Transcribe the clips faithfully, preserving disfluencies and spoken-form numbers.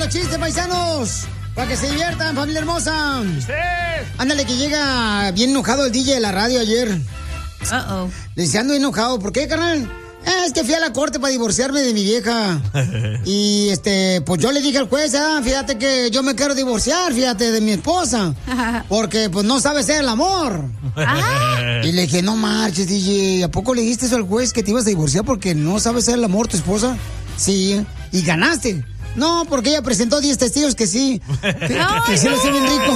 chistes, paisanos. Para que se diviertan, familia hermosa. Sí. Ándale, que llega bien enojado el D J de la radio ayer. Uh-oh. Le dice, ando enojado. ¿Por qué, carnal? Eh, es que fui a la corte para divorciarme de mi vieja. Y, este, pues yo le dije al juez, ah, fíjate que yo me quiero divorciar, fíjate, de mi esposa. Porque, pues, no sabe ser el amor. Y le dije, no marches, D J. ¿A poco le dijiste eso al juez que te ibas a divorciar porque no sabe ser el amor tu esposa? Sí. Y ganaste. No, porque ella presentó diez testigos que sí. Que, que sí lo hace bien rico.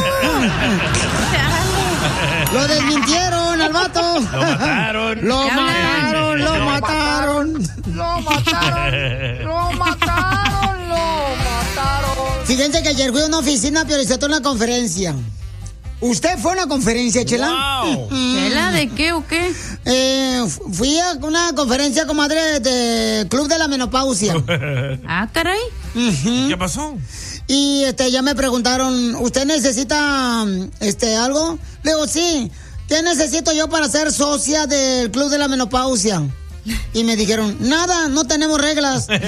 Lo desmintieron al vato. Lo mataron. Lo mataron, lo mataron. Lo mataron. Lo mataron, lo mataron. Fíjense que ayer fui a una oficina, pero hice una conferencia. ¿Usted fue a una conferencia, Chela? Wow. ¿Chela de qué o qué? Eh, fui a una conferencia, comadre, de Club de la Menopausia. Ah, caray. Uh-huh. ¿Qué pasó? Y este, ya me preguntaron, ¿usted necesita este algo? Le digo, sí. ¿Qué necesito yo para ser socia del Club de la Menopausia? Y me dijeron, nada, no tenemos reglas. ¿Y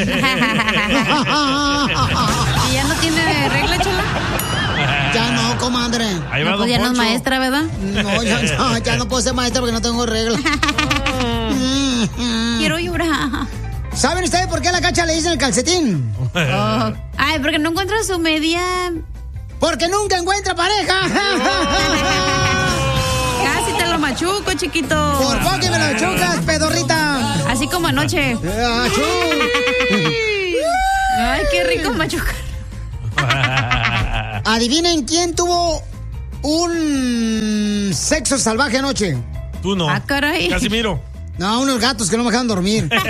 ya no tiene regla, Chela? Ya no, comadre. Ahí va No, don pues ya no es Poncho. maestra, ¿verdad? No, ya, ya, ya no puedo ser maestra porque no tengo reglas. Quiero llorar. ¿Saben ustedes por qué a la Cacha le dicen el calcetín? Oh. Ay, porque no encuentra su media. Porque nunca encuentra pareja. Casi te lo machuco, chiquito. Por poco que me lo chocas, pedorrita. Así como anoche. Achú. Ay, qué rico machucar. Adivinen quién tuvo un sexo salvaje anoche. Tú no. Ah, caray. Casimiro. No, unos gatos que no me dejaban dormir. Era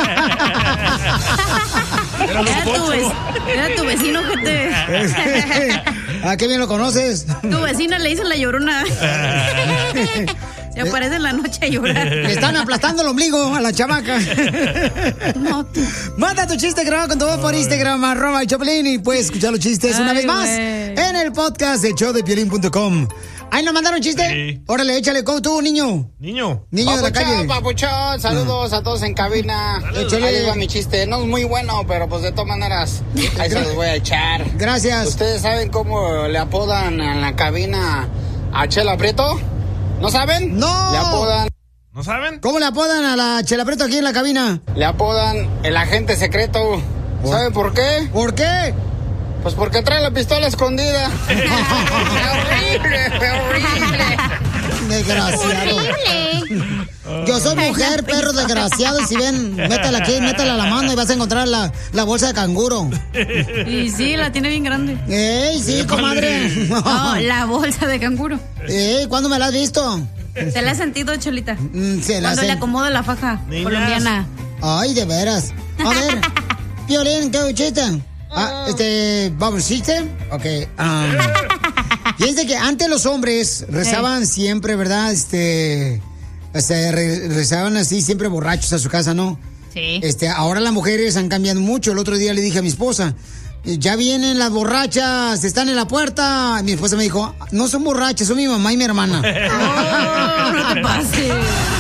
don Era tu, Poncho. vec- era tu vecino que te... ¿A qué bien lo conoces? Tu vecina le hizo la llorona. Se aparece en la noche a llorar. Le están aplastando el ombligo a la chamaca. No, tú. Manda tu chiste grabado con tu voz por Instagram, arroba el Choplin, y puedes escuchar los chistes una Ay, vez más güey. en el podcast de show de piolín punto com. ¿Ahí nos mandaron chiste? Sí. Órale, échale, ¿cómo tú, niño? Niño. Niño de la calle. Papuchón, papuchón, saludos a todos en cabina. Échale. Ahí les va mi chiste. No es muy bueno, pero pues de todas maneras, ahí se los voy a echar. Gracias. ¿Ustedes saben cómo le apodan en la cabina a Chela Prieto? ¿No saben? No. Le apodan, ¿No saben? ¿Cómo le apodan a la Chela Prieto aquí en la cabina? le apodan el agente secreto. ¿Saben por qué? ¿Por qué? Pues porque trae la pistola escondida. horrible, horrible. Desgraciado. Yo soy mujer, perro desgraciado, y si ven, métela aquí, métela a la mano y vas a encontrar la, la bolsa de canguro. Y sí, la tiene bien grande. ¡Ey, sí, comadre! No, la bolsa de canguro. ¡Ey, ¿cuándo me la has visto? Se la ha sentido, Cholita. Mm, se la Cuando sé. le acomoda la faja Niñas. colombiana. Ay, de veras. A ver, Piolín, ¿qué chiste? Ah, este, ¿vamos, chiste? Ok. Um, fíjense que antes los hombres rezaban siempre, ¿verdad? Este, este, re- rezaban así siempre borrachos a su casa, ¿no? Sí. Este, ahora las mujeres han cambiado mucho. El otro día le dije a mi esposa, ya vienen las borrachas, están en la puerta. Mi esposa me dijo, no son borrachas, son mi mamá y mi hermana. Oh, no te pases.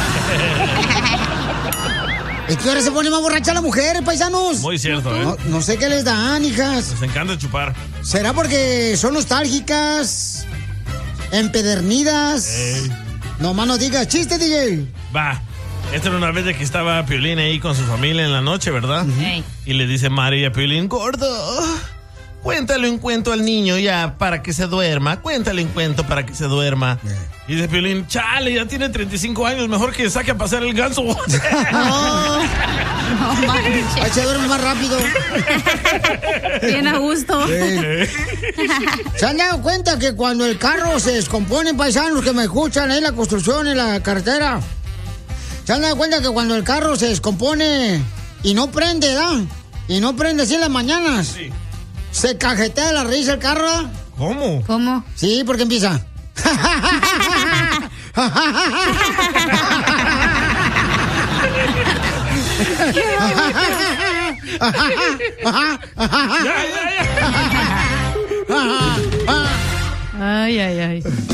Es que ahora se pone más borracha la mujer, paisanos. Muy cierto, ¿eh? No, no sé qué les dan, hijas. Les encanta chupar. ¿Será porque son nostálgicas? ¿Empedernidas? Ey. No más no digas, chiste, D J. Va. Esta era una vez de que estaba Piolín ahí con su familia en la noche, ¿verdad? Ey. Y le dice María a Piolín, gordo, cuéntale un cuento al niño ya para que se duerma. Cuéntale un cuento para que se duerma. Y dice Piolín, chale, ya tiene treinta y cinco años, mejor que saque a pasear el ganso. Oh, no manches. Ay, se duerme más rápido. Bien a gusto. ¿Se han dado cuenta que cuando el carro se descompone, paisanos que me escuchan ahí en la construcción, en la carretera? ¿Se han dado cuenta que cuando el carro se descompone y no prende, ¿da? Y no prende así en las mañanas. Sí. Se cajetea la risa el carro, ¿da? ¿Cómo? ¿Cómo? Sí, porque empieza. Ya, ya, ya. Ay, ay, ay.